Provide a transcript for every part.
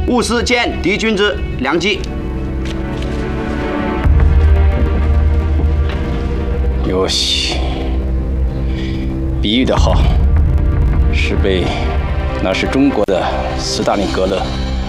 务实见敌军之良机。 哟西，比喻的好。石碑那是中国的斯大林格勒，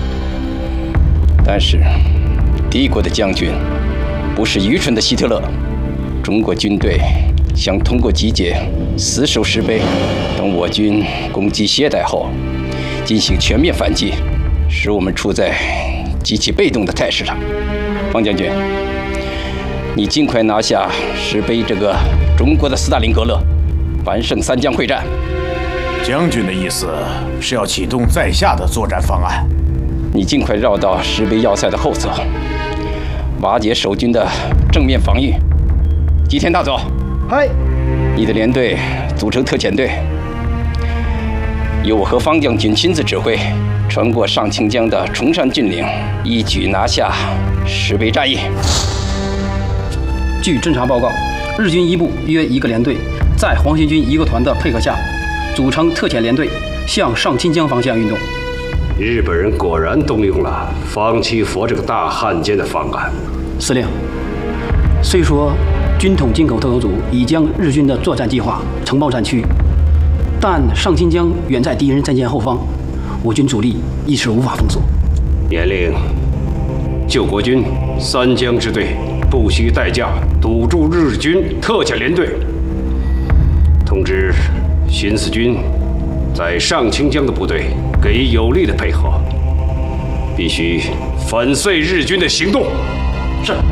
但是敌国的将军不是愚蠢的希特勒。中国军队想通过集结、死守石碑，等我军攻击懈怠后，进行全面反击，使我们处在极其被动的态势上。方将军，你尽快拿下石碑这个中国的斯大林格勒，完胜三江会战。 将军的意思是要启动在下的作战方案。 你尽快绕到石碑要塞的后侧，瓦解守军的正面防御。吉田大佐， 嗨， 你的连队组成特遣队，由我和方将军亲自指挥，穿过上清江的崇山峻岭，一举拿下石碑战役。 据侦察报告，日军一部约1个连队，在黄巾军1个团的配合下，组成特遣连队，向上清江方向运动。 日本人果然动用了方七佛这个大汉奸的方案。 司令，虽说军统进口特种组已将日军的作战计划呈报战区，但上清江远在敌人战舰后方，我军主力一时无法封锁。 严令救国军三江支队不惜代价堵住日军特遣连队，通知新四军在上清江的部队给予有力的配合，必须粉碎日军的行动。 是。